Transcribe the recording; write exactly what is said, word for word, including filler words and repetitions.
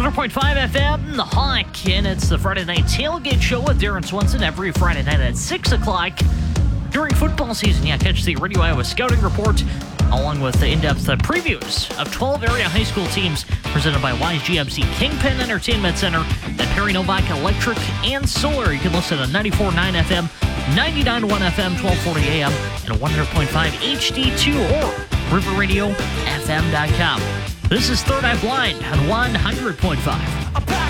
hundred point five F M, The Hawk, and it's the Friday Night Tailgate Show with Darren Swenson every Friday night at six o'clock. During football season, yeah, catch the Radio Iowa Scouting Report, along with the in-depth previews of twelve area high school teams presented by Y G M C Kingpin Entertainment Center at Perry Novak Electric and Solar. You can listen to ninety-four point nine F M, ninety-nine point one F M, twelve forty A M, and one hundred point five H D two or river radio f m dot com. This is Third Eye Blind on one hundred point five.